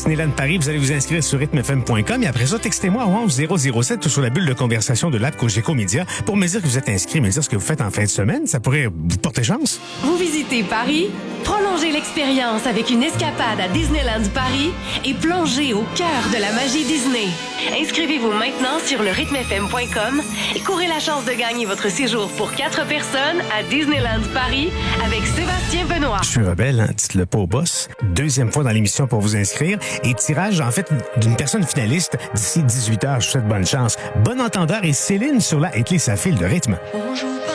Disneyland Paris, vous allez vous inscrire sur rythmefm.com et après ça, textez-moi au 11007 ou sur la bulle de conversation de l'app Cogeco Média pour me dire que vous êtes inscrit, me dire ce que vous faites en fin de semaine. Ça pourrait vous porter chance. Vous visitez Paris? Prolongez l'expérience avec une escapade à Disneyland Paris et plongez au cœur de la magie Disney. Inscrivez-vous maintenant sur le rythmefm.com et courez la chance de gagner votre séjour pour 4 personnes à Disneyland Paris avec Sébastien Benoît. Je suis rebelle, hein? Dites-le pas au boss. Deuxième fois dans l'émission pour vous inscrire et tirage, en fait, d'une personne finaliste d'ici 18h. Je vous souhaite bonne chance. Bon entendeur et Céline sur la Éclé sa file de rythme. Bonjour.